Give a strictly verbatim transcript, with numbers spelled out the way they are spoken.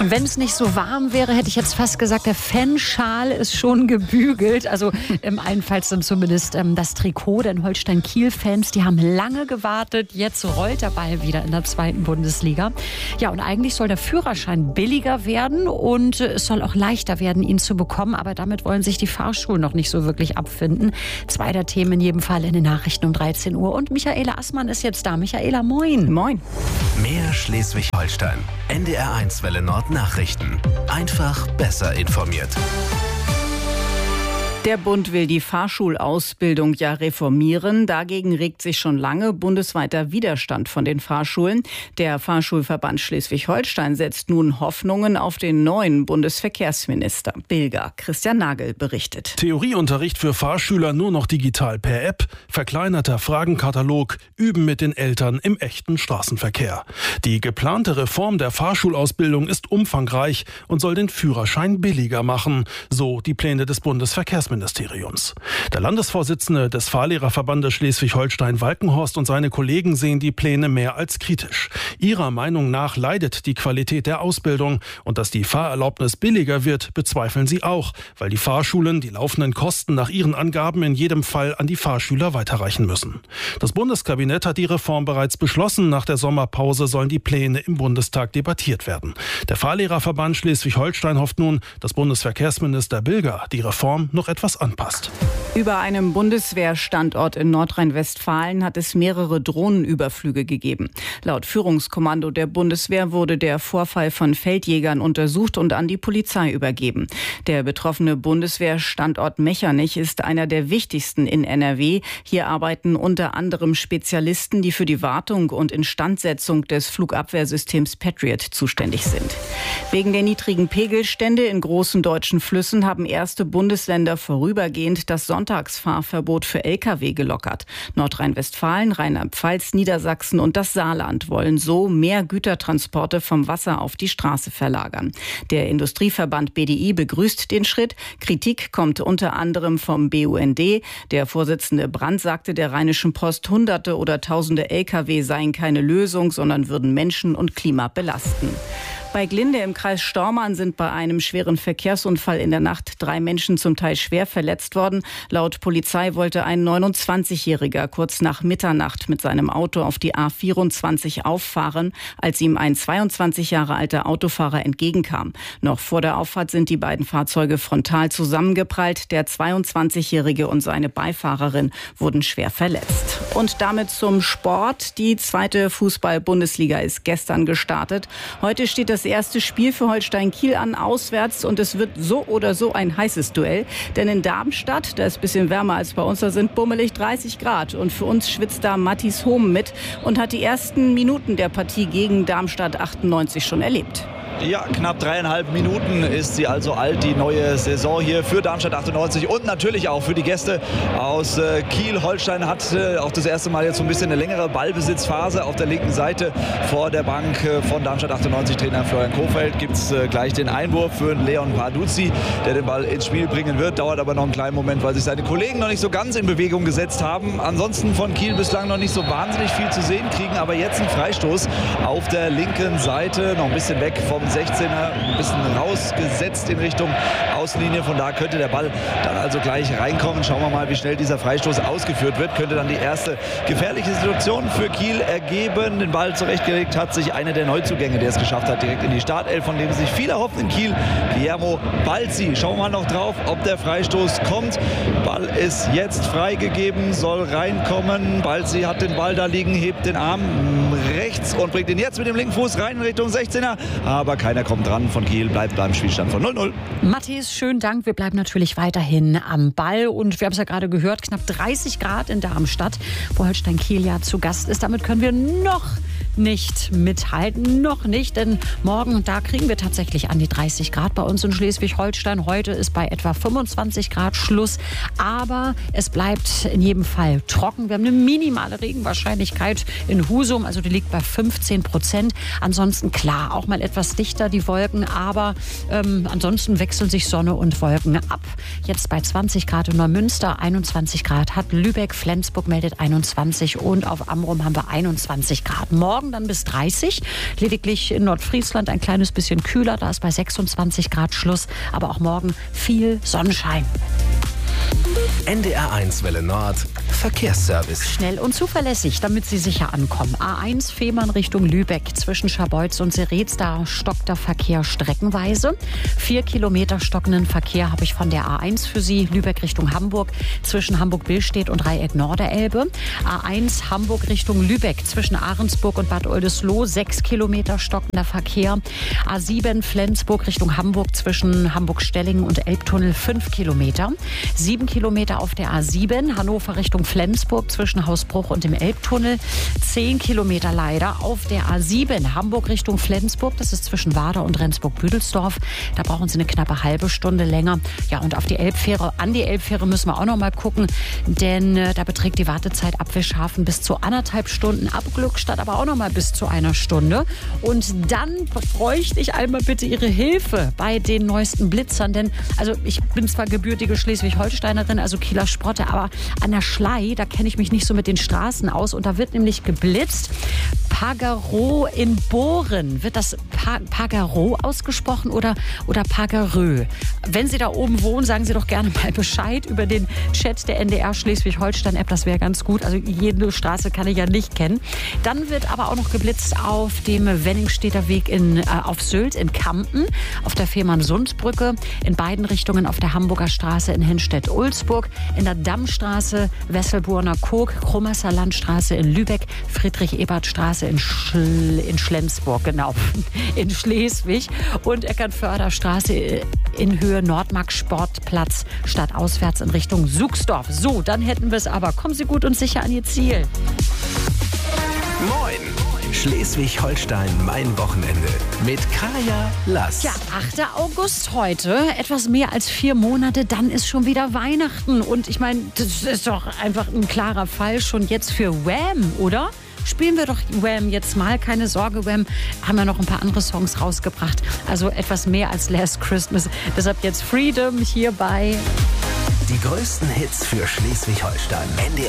Und wenn es nicht so warm wäre, hätte ich jetzt fast gesagt, der Fanschal ist schon gebügelt. Also ähm, allenfalls dann zumindest ähm, das Trikot. Denn Holstein-Kiel-Fans, die haben lange gewartet. Jetzt rollt der Ball wieder in der zweiten Bundesliga. Ja, und eigentlich soll der Führerschein billiger werden und äh, es soll auch leichter werden, ihn zu bekommen. Aber damit wollen sich die Fahrschulen noch nicht so wirklich abfinden. Zwei der Themen in jedem Fall in den Nachrichten um dreizehn Uhr. Und Michaela Assmann ist jetzt da. Michaela, moin. Moin. Mehr Schleswig-Holstein. N D R eins Welle Nord Nachrichten. Einfach besser informiert. Der Bund will die Fahrschulausbildung ja reformieren. Dagegen regt sich schon lange bundesweiter Widerstand von den Fahrschulen. Der Fahrschulverband Schleswig-Holstein setzt nun Hoffnungen auf den neuen Bundesverkehrsminister. Bilger Christian Nagel berichtet. Theorieunterricht für Fahrschüler nur noch digital per App, verkleinerter Fragenkatalog, Üben mit den Eltern im echten Straßenverkehr. Die geplante Reform der Fahrschulausbildung ist umfangreich und soll den Führerschein billiger machen, so die Pläne des Bundesverkehrsministeriums. Ministeriums. Der Landesvorsitzende des Fahrlehrerverbandes Schleswig-Holstein, Walkenhorst, und seine Kollegen sehen die Pläne mehr als kritisch. Ihrer Meinung nach leidet die Qualität der Ausbildung und dass die Fahrerlaubnis billiger wird, bezweifeln sie auch, weil die Fahrschulen die laufenden Kosten nach ihren Angaben in jedem Fall an die Fahrschüler weiterreichen müssen. Das Bundeskabinett hat die Reform bereits beschlossen. Nach der Sommerpause sollen die Pläne im Bundestag debattiert werden. Der Fahrlehrerverband Schleswig-Holstein hofft nun, dass Bundesverkehrsminister Bilger die Reform noch etwas was anpasst. Über einem Bundeswehrstandort in Nordrhein-Westfalen hat es mehrere Drohnenüberflüge gegeben. Laut Führungskommando der Bundeswehr wurde der Vorfall von Feldjägern untersucht und an die Polizei übergeben. Der betroffene Bundeswehrstandort Mechernich ist einer der wichtigsten in N R W. Hier arbeiten unter anderem Spezialisten, die für die Wartung und Instandsetzung des Flugabwehrsystems Patriot zuständig sind. Wegen der niedrigen Pegelstände in großen deutschen Flüssen haben erste Bundesländer vorübergehend das Sonntagsfahrverbot für L K W gelockert. Nordrhein-Westfalen, Rheinland-Pfalz, Niedersachsen und das Saarland wollen so mehr Gütertransporte vom Wasser auf die Straße verlagern. Der Industrieverband B D I begrüßt den Schritt. Kritik kommt unter anderem vom B U N D. Der Vorsitzende Brandt sagte der Rheinischen Post, Hunderte oder Tausende L K W seien keine Lösung, sondern würden Menschen und Klima belasten. Bei Glinde im Kreis Stormarn sind bei einem schweren Verkehrsunfall in der Nacht drei Menschen zum Teil schwer verletzt worden. Laut Polizei wollte ein neunundzwanzigjähriger kurz nach Mitternacht mit seinem Auto auf die A vierundzwanzig auffahren, als ihm ein zweiundzwanzig Jahre alter Autofahrer entgegenkam. Noch vor der Auffahrt sind die beiden Fahrzeuge frontal zusammengeprallt. Der zweiundzwanzigjährige und seine Beifahrerin wurden schwer verletzt. Und damit zum Sport. Die zweite Fußball-Bundesliga ist gestern gestartet. Heute steht das Das erste Spiel für Holstein-Kiel an, auswärts, und es wird so oder so ein heißes Duell. Denn in Darmstadt, da ist ein bisschen wärmer als bei uns, da sind bummelig dreißig Grad. Und für uns schwitzt da Mathis Hohm mit und hat die ersten Minuten der Partie gegen Darmstadt achtundneunzig schon erlebt. Ja, knapp dreieinhalb Minuten ist sie also alt, die neue Saison hier für Darmstadt achtundneunzig und natürlich auch für die Gäste aus äh, Kiel. Holstein hat äh, auch das erste Mal jetzt so ein bisschen eine längere Ballbesitzphase auf der linken Seite. Vor der Bank äh, von Darmstadt achtundneunzig Trainer Florian Kohfeldt gibt es äh, gleich den Einwurf für Leon Parduzzi, der den Ball ins Spiel bringen wird. Dauert aber noch einen kleinen Moment, weil sich seine Kollegen noch nicht so ganz in Bewegung gesetzt haben. Ansonsten von Kiel bislang noch nicht so wahnsinnig viel zu sehen, kriegen aber jetzt einen Freistoß auf der linken Seite, noch ein bisschen weg vom sechzehner, ein bisschen rausgesetzt in Richtung Außenlinie. Von da könnte der Ball dann also gleich reinkommen. Schauen wir mal, wie schnell dieser Freistoß ausgeführt wird. Könnte dann die erste gefährliche Situation für Kiel ergeben. Den Ball zurechtgelegt hat sich einer der Neuzugänge, der es geschafft hat, direkt in die Startelf, von dem sich viele erhoffen in Kiel, Guillermo Balzi. Schauen wir mal noch drauf, ob der Freistoß kommt. Ball ist jetzt freigegeben, soll reinkommen. Balzi hat den Ball da liegen, hebt den Arm rechts und bringt ihn jetzt mit dem linken Fuß rein in Richtung sechzehner. Aber keiner kommt dran. Von Kiel bleibt beim Spielstand von null null. Matthias, schönen Dank. Wir bleiben natürlich weiterhin am Ball. Und wir haben es ja gerade gehört, knapp dreißig Grad in Darmstadt, wo Holstein Kiel ja zu Gast ist. Damit können wir noch nicht mithalten, noch nicht, denn morgen, da kriegen wir tatsächlich an die dreißig Grad bei uns in Schleswig-Holstein. Heute ist bei etwa fünfundzwanzig Grad Schluss, aber es bleibt in jedem Fall trocken. Wir haben eine minimale Regenwahrscheinlichkeit in Husum, also die liegt bei fünfzehn Prozent. Ansonsten klar, auch mal etwas dichter die Wolken, aber ähm, ansonsten wechseln sich Sonne und Wolken ab. Jetzt bei zwanzig Grad in Neumünster, einundzwanzig Grad hat Lübeck, Flensburg meldet einundzwanzig und auf Amrum haben wir einundzwanzig Grad. Morgen morgen dann bis dreißig. Lediglich in Nordfriesland ein kleines bisschen kühler, da ist bei sechsundzwanzig Grad Schluss. Aber auch morgen viel Sonnenschein. N D R eins Welle Nord, Verkehrsservice. Schnell und zuverlässig, damit Sie sicher ankommen. A eins Fehmarn Richtung Lübeck. Zwischen Scharbeutz und Seretz, da stockt der Verkehr streckenweise. Vier Kilometer stockenden Verkehr habe ich von der A eins für Sie. Lübeck Richtung Hamburg. Zwischen Hamburg-Billstedt und Dreieck Norderelbe. A eins Hamburg Richtung Lübeck. Zwischen Ahrensburg und Bad Oldesloe. Sechs Kilometer stockender Verkehr. A sieben Flensburg Richtung Hamburg. Zwischen Hamburg-Stellingen und Elbtunnel. Fünf Kilometer. Sieben Kilometer auf der A sieben. Hannover Richtung Flensburg zwischen Hausbruch und dem Elbtunnel. Zehn Kilometer leider auf der A sieben. Hamburg Richtung Flensburg. Das ist zwischen Wader und Rendsburg-Büdelsdorf. Da brauchen Sie eine knappe halbe Stunde länger. Ja, und auf die Elbfähre, an die Elbfähre müssen wir auch noch mal gucken. Denn äh, da beträgt die Wartezeit ab Wischhafen bis zu anderthalb Stunden. Ab Glückstadt aber auch noch mal bis zu einer Stunde. Und dann bräuchte ich einmal bitte Ihre Hilfe bei den neuesten Blitzern. Denn also ich bin zwar gebürtige Schleswig-Holsteinerin, also Kieler Sprotte, aber an der Schlei, da kenne ich mich nicht so mit den Straßen aus. Und da wird nämlich geblitzt. Pagarot in Bohren. Wird das pa Pagarot ausgesprochen oder, oder Pagarö? Wenn Sie da oben wohnen, sagen Sie doch gerne mal Bescheid über den Chat der N D R Schleswig-Holstein-App. Das wäre ganz gut. Also jede Straße kann ich ja nicht kennen. Dann wird aber auch noch geblitzt auf dem Wenningstedter Weg in, äh, auf Sylt in Kampen, auf der Fehmarn-Sund-Brücke, in beiden Richtungen auf der Hamburger Straße in Hinstedt-Ulzburg, in der Dammstraße, Wesselburner Kog, Krummasser Landstraße in Lübeck, Friedrich-Ebert-Straße in, Schl in Schlensburg, genau, in Schleswig und Eckernförder-Straße in Höhe Nordmark-Sportplatz stadtauswärts in Richtung Suchsdorf. So, dann hätten wir es aber. Kommen Sie gut und sicher an Ihr Ziel. Moin! Schleswig-Holstein, mein Wochenende mit Kaya Lass. Ja, achter August heute, etwas mehr als vier Monate, dann ist schon wieder Weihnachten. Und ich meine, das ist doch einfach ein klarer Fall schon jetzt für Wham, oder? Spielen wir doch Wham jetzt mal. Keine Sorge, Wham haben ja noch ein paar andere Songs rausgebracht. Also etwas mehr als Last Christmas. Deshalb jetzt Freedom hier bei... Die größten Hits für Schleswig-Holstein. N D